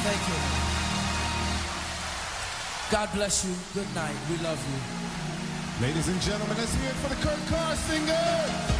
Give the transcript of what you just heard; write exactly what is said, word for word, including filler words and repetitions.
Thank you. God bless you. Good night. We love you. Ladies and gentlemen, let's hear it for the Kurt Carr Singers.